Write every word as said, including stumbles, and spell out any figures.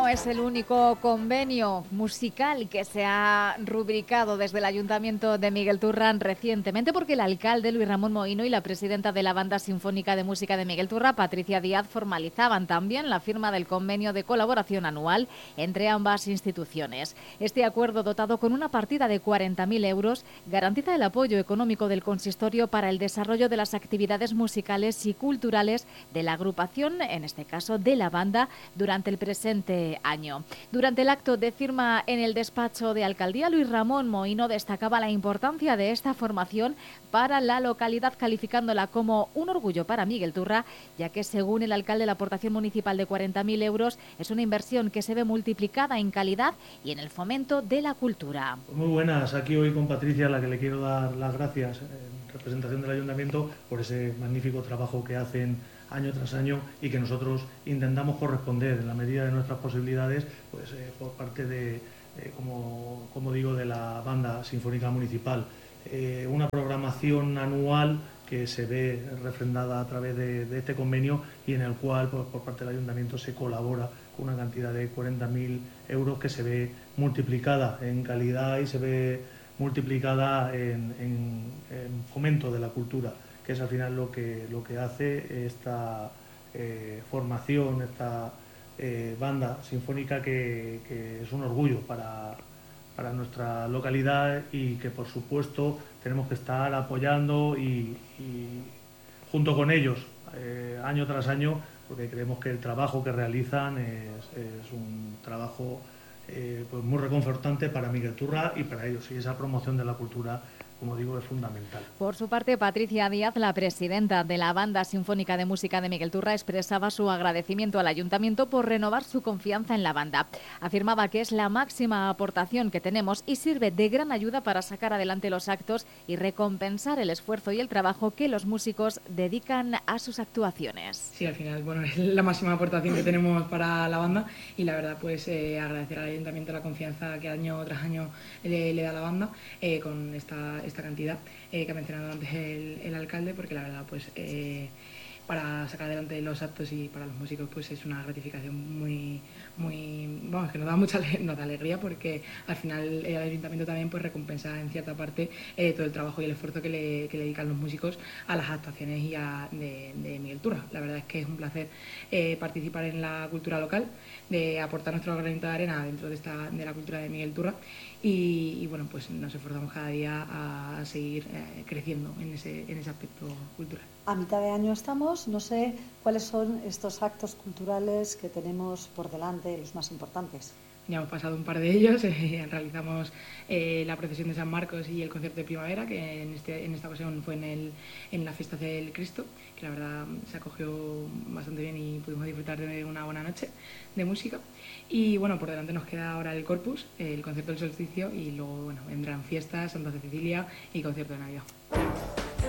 no es el único convenio musical que se ha rubricado desde el Ayuntamiento de Miguel Turra recientemente, porque el alcalde Luis Ramón Mohino y la presidenta de la Banda Sinfónica de Música de Miguel Turra, Patricia Díaz, formalizaban también la firma del convenio de colaboración anual entre ambas instituciones. Este acuerdo, dotado con una partida de cuarenta mil euros, garantiza el apoyo económico del consistorio para el desarrollo de las actividades musicales y culturales de la agrupación, en este caso de la banda, durante el presente año. Durante el acto de firma en el despacho de alcaldía, Luis Ramón Mohino destacaba la importancia de esta formación para la localidad, calificándola como un orgullo para Miguel Turra, ya que, según el alcalde, la aportación municipal de cuarenta mil euros es una inversión que se ve multiplicada en calidad y en el fomento de la cultura. Muy buenas, aquí hoy con Patricia, a la que le quiero dar las gracias en representación del Ayuntamiento por ese magnífico trabajo que hacen año tras año y que nosotros intentamos corresponder en la medida de nuestras posibilidades, pues eh, por parte de, eh, como, como digo, de la Banda Sinfónica Municipal. Eh, una programación anual que se ve refrendada a través de, de este convenio y en el cual, pues, por parte del Ayuntamiento se colabora con una cantidad de cuarenta mil euros que se ve multiplicada en calidad y se ve multiplicada en, en, en fomento de la cultura, que es al final lo que, lo que hace esta eh, formación, esta eh, banda sinfónica que, que es un orgullo para, para nuestra localidad y que, por supuesto, tenemos que estar apoyando y, y junto con ellos, eh, año tras año, porque creemos que el trabajo que realizan es, es un trabajo eh, pues muy reconfortante para Miguel Turra y para ellos. Y esa promoción de la cultura, como digo, es fundamental. Por su parte, Patricia Díaz, la presidenta de la Banda Sinfónica de Música de Miguel Turra, expresaba su agradecimiento al Ayuntamiento por renovar su confianza en la banda. Afirmaba que es la máxima aportación que tenemos y sirve de gran ayuda para sacar adelante los actos y recompensar el esfuerzo y el trabajo que los músicos dedican a sus actuaciones. Sí, al final, bueno, es la máxima aportación que tenemos para la banda y la verdad, pues eh, agradecer al Ayuntamiento la confianza que año tras año le, le da a la banda eh, con esta esta cantidad eh, que ha mencionado antes el, el alcalde, porque la verdad, pues eh, para sacar adelante los actos y para los músicos, pues es una gratificación muy, muy, vamos, que nos da mucha nos da alegría, porque al final el Ayuntamiento también pues recompensa en cierta parte eh, todo el trabajo y el esfuerzo que le, que le dedican los músicos a las actuaciones y a, de, de Miguel Turra. La verdad es que es un placer eh, participar en la cultura local, de aportar nuestro granito de arena dentro de, esta, de la cultura de Miguel Turra y, y bueno, pues nos esforzamos cada día a, a seguir eh, creciendo en ese, en ese aspecto cultural. A mitad de año estamos, no sé cuáles son estos actos culturales que tenemos por delante, los más importantes. Ya hemos pasado un par de ellos, eh, realizamos eh, la procesión de San Marcos y el concierto de primavera, que en, este, en esta ocasión fue en, el, en la fiesta del Cristo, que la verdad se acogió bastante bien y pudimos disfrutar de una buena noche de música. Y bueno, por delante nos queda ahora el Corpus, el concierto del solsticio y luego bueno, vendrán fiestas, Santa Cecilia y concierto de Navidad.